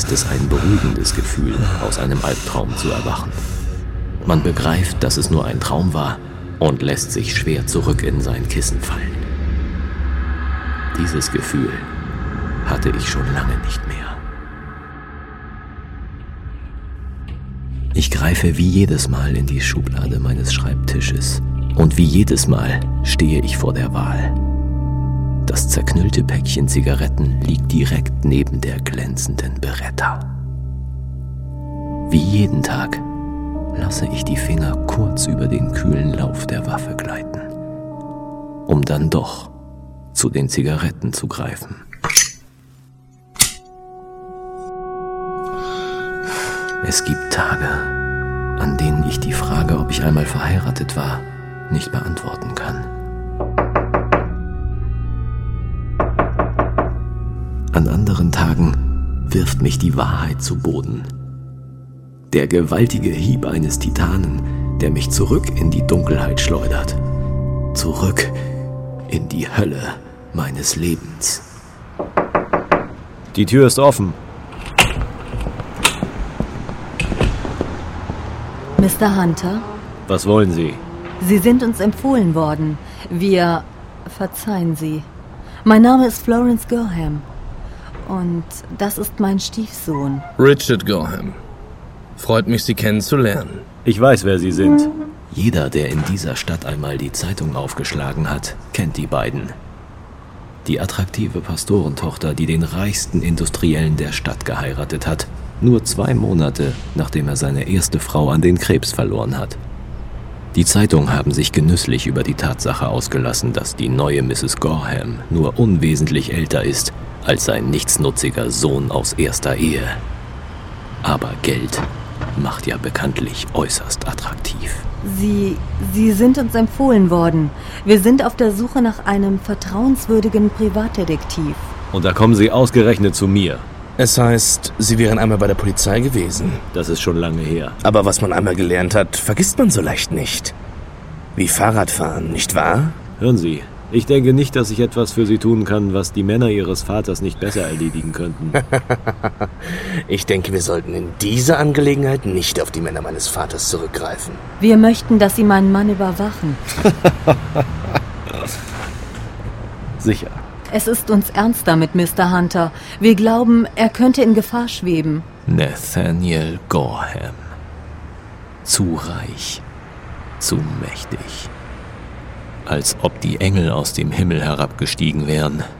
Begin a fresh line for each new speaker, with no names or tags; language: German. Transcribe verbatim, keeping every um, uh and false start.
ist es ein beruhigendes Gefühl, aus einem Albtraum zu erwachen. Man begreift, dass es nur ein Traum war und lässt sich schwer zurück in sein Kissen fallen. Dieses Gefühl hatte ich schon lange nicht mehr. Ich greife wie jedes Mal in die Schublade meines Schreibtisches und wie jedes Mal stehe ich vor der Wahl. Das zerknüllte Päckchen Zigaretten liegt direkt neben der glänzenden Beretta. Wie jeden Tag lasse ich die Finger kurz über den kühlen Lauf der Waffe gleiten, um dann doch zu den Zigaretten zu greifen. Es gibt Tage, an denen ich die Frage, ob ich einmal verheiratet war, nicht beantworten kann. An anderen Tagen wirft mich die Wahrheit zu Boden. Der gewaltige Hieb eines Titanen, der mich zurück in die Dunkelheit schleudert. Zurück in die Hölle meines Lebens.
Die Tür ist offen.
Mister Hunter?
Was wollen Sie?
Sie sind uns empfohlen worden. Wir... Verzeihen Sie. Mein Name ist Florence Gorham. Und das ist mein Stiefsohn.
Richard Gorham. Freut mich, Sie kennenzulernen.
Ich weiß, wer Sie sind.
Jeder, der in dieser Stadt einmal die Zeitung aufgeschlagen hat, kennt die beiden. Die attraktive Pastorentochter, die den reichsten Industriellen der Stadt geheiratet hat, nur zwei Monate, nachdem er seine erste Frau an den Krebs verloren hat. Die Zeitungen haben sich genüsslich über die Tatsache ausgelassen, dass die neue Misses Gorham nur unwesentlich älter ist als sein nichtsnutziger Sohn aus erster Ehe. Aber Geld macht ja bekanntlich äußerst attraktiv.
Sie... Sie sind uns empfohlen worden. Wir sind auf der Suche nach einem vertrauenswürdigen Privatdetektiv.
Und da kommen Sie ausgerechnet zu mir.
Es heißt, Sie wären einmal bei der Polizei gewesen.
Das ist schon lange her.
Aber was man einmal gelernt hat, vergisst man so leicht nicht. Wie Fahrradfahren, nicht wahr?
Hören Sie, ich denke nicht, dass ich etwas für Sie tun kann, was die Männer Ihres Vaters nicht besser erledigen könnten.
Ich denke, wir sollten in dieser Angelegenheit nicht auf die Männer meines Vaters zurückgreifen.
Wir möchten, dass Sie meinen Mann überwachen.
Sicher.
Es ist uns ernst damit, Mister Hunter. Wir glauben, er könnte in Gefahr schweben.
Nathaniel Gorham. Zu reich. Zu mächtig. Als ob die Engel aus dem Himmel herabgestiegen wären.